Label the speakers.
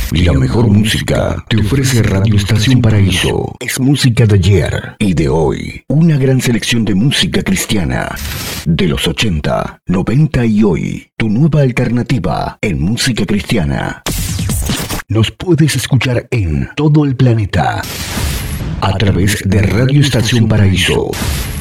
Speaker 1: La mejor música te ofrece Radio Estación Paraíso. Es música de ayer y de hoy. Una gran selección de música cristiana. De los 80, 90 y hoy. Tu nueva alternativa en música cristiana. Nos puedes escuchar en todo el planeta a través de Radio Estación Paraíso.